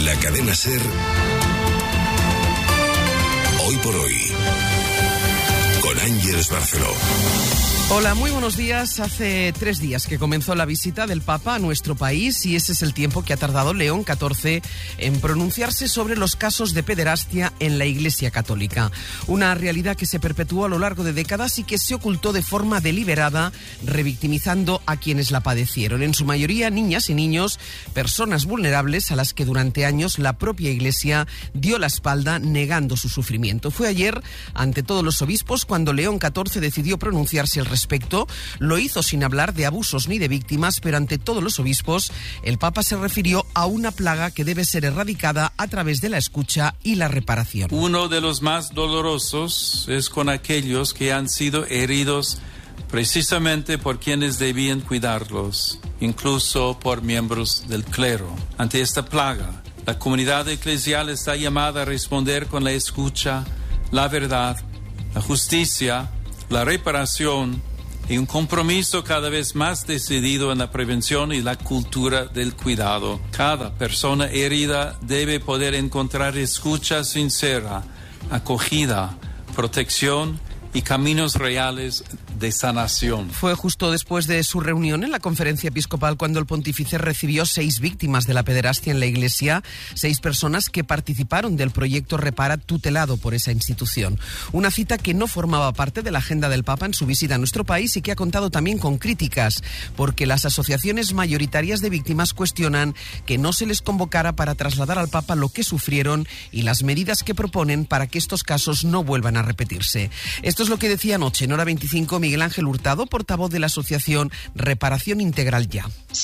la cadena SER, Hoy por Hoy, con Ángeles Barceló. Hola, muy buenos días. Hace 3 días que comenzó la visita del Papa a nuestro país y ese es el tiempo que ha tardado León XIV en pronunciarse sobre los casos de pederastia en la Iglesia Católica. Una realidad que se perpetuó a lo largo de décadas y que se ocultó de forma deliberada, revictimizando a quienes la padecieron. En su mayoría niñas y niños, personas vulnerables a las que durante años la propia Iglesia dio la espalda negando su sufrimiento. Fue ayer, ante todos los obispos, cuando León XIV decidió pronunciarse al respecto. Lo hizo sin hablar de abusos ni de víctimas, pero ante todos los obispos, el Papa se refirió a una plaga que debe ser erradicada a través de la escucha y la reparación. Uno de los más dolorosos es con aquellos que han sido heridos precisamente por quienes debían cuidarlos, incluso por miembros del clero. Ante esta plaga, la comunidad eclesial está llamada a responder con la escucha, la verdad, la justicia, la reparación y un compromiso cada vez más decidido en la prevención y la cultura del cuidado. Cada persona herida debe poder encontrar escucha sincera, acogida, protección y caminos reales de sanación. Fue justo después de su reunión en la conferencia episcopal cuando el pontífice recibió 6 víctimas de la pederastia en la Iglesia, 6 personas que participaron del proyecto Repara, tutelado por esa institución. Una cita que no formaba parte de la agenda del Papa en su visita a nuestro país y que ha contado también con críticas, porque las asociaciones mayoritarias de víctimas cuestionan que no se les convocara para trasladar al Papa lo que sufrieron y las medidas que proponen para que estos casos no vuelvan a repetirse. Esto es lo que decía anoche en Hora 25 Miguel Ángel Hurtado, portavoz de la asociación Reparación Integral Ya.